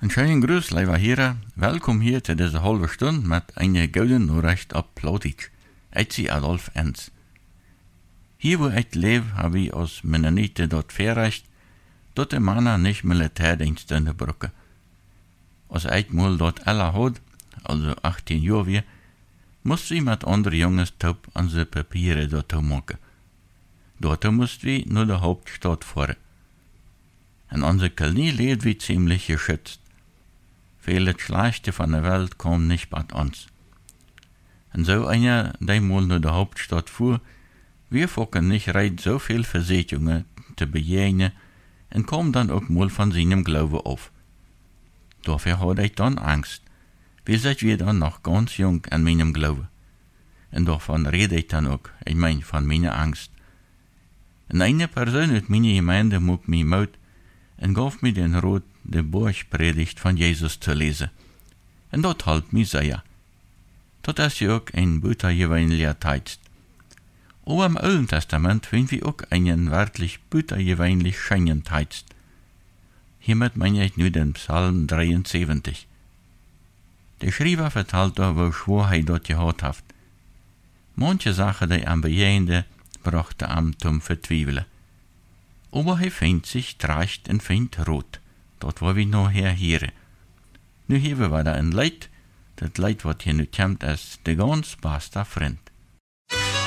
Een schönen Gruß, lieber Hörer. Welkom hier zu dieser halben Stunde mit einer guten Nachricht ab Plautitsch. Ich bin Adolf Enz. Hier, wo ich lebe, habe ich als Mennonite dort verrecht, dort die Männer nicht Militärdienst in der Brücke. Als ich mal dort alle had, also 18 Jahre wie, musste ich mit anderen Jungs taub an die Papiere dort machen. Dort mussten wir nur der Hauptstadt fahren. In unserer Kolonie lebt wir ziemlich geschützt. Viele Schlechte von der Welt kommen nicht bei uns. Und so einer, der mal nur der Hauptstadt fuhr, wir focken nicht recht so viel Versicherungen zu begegnen und kommen dann auch mal von seinem Glauben auf. Dafür hatte ich dann Angst, weil seid wir dann noch ganz jung an meinem Glauben. Und davon rede ich dann auch, ich mein, von meiner Angst. Und eine Person aus meiner Gemeinde mog mich Mut und gab mir den Rat, die Bergpredigt von Jesus zu lesen. Und dort halt mich sehr. Dort ist ja auch ein büttergewöhnlicher Text. Aber im Alten Testament finden wir auch einen wirklich büttergewöhnlich schönen Text. Hiermit meine ich nur den Psalm 73. Der Schreiber vertelt da, wo schwer er dort gehabt hat. Manche Sachen, die am Bejehende, brachte am zum Verzweifeln. Aber er findet sich tracht und findet rot. Dort wo wir noch hier. Nu hebben we da ein Leid, das Leid, wat hier nu kommt, ist der ganz beste Freund.